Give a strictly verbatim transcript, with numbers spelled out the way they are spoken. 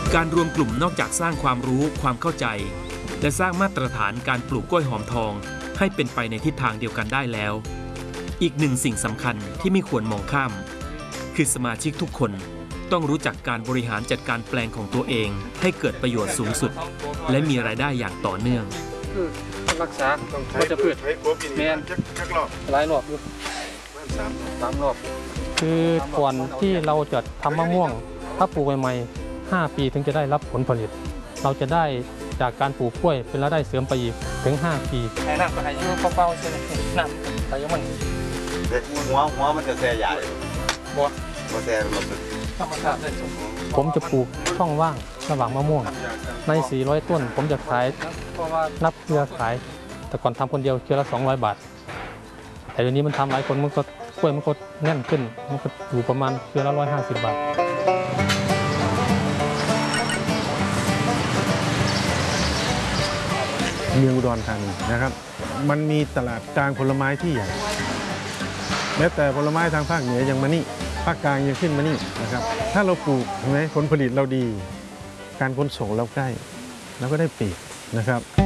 การรวมกลุ่มนอกจากสร้างความรู้ความเข้าใจและสร้างมาตรฐานการปลูกกล้วยหอมทองให้เป็นไปในทิศทางเดียวกันได้แล้วอีกหนึ่งสิ่งสำคัญที่ไม่ควรมองข้ามคือสมาชิกทุกคนต้องรู้จักการบริหารจัดการแปลงของตัวเองให้เกิดประโยชน์สูงสุดและมีรายได้อย่างต่อเนื่องคือรักษาก็จะพืชแมนหลายรอบอยู่สามรอบคือก่อนที่เราจะทำมะม่วงถ้าปลูกใหม่ๆห้าปีถึงจะได้รับผลผลิตเราจะได้จากการปลูกกล้วยเป็นรายได้เสริมไปอีกถึงห้าปีให้น้ำก็ให้ยืมเบาๆใช่ไหมน้ำแต่ยังมันหัวหัวมันจะแซ่ใหญ่บ่บ่แซ่มันธรรมชาติได้สมผมจะปลูกช่องว่างระหว่างมะม่วงในสี่ร้อยต้นผมจะขายนับเครือขายแต่ก่อนทำคนเดียวเครือละสองร้อยบาทแต่เดี๋ยวนี้มันทำหลายคนมันก็กล้วยมันก็แน่นขึ้นมันก็อยู่ประมาณเครือละร้อยห้าสิบบาทเมืองอุดรธานีนะครับมันมีตลาดกลางผลไม้ที่ใหญ่แม้แต่ผลไม้ทางภาคเหนือยังมานี่ภาคกลางยังขึ้นมานี่นะครับถ้าเราปลูกเห็นไหมผลผลิตเราดีการขนส่งเราใกล้เราก็ได้เปรียบนะครับ